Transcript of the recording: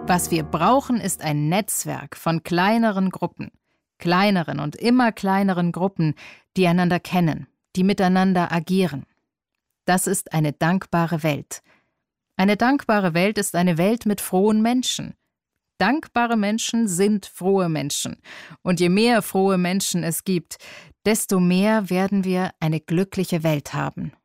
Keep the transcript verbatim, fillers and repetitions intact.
Was wir brauchen, ist ein Netzwerk von kleineren Gruppen, kleineren und immer kleineren Gruppen, die einander kennen, die miteinander agieren. Das ist eine dankbare Welt. Eine dankbare Welt ist eine Welt mit frohen Menschen. Dankbare Menschen sind frohe Menschen. Und je mehr frohe Menschen es gibt, desto mehr werden wir eine glückliche Welt haben.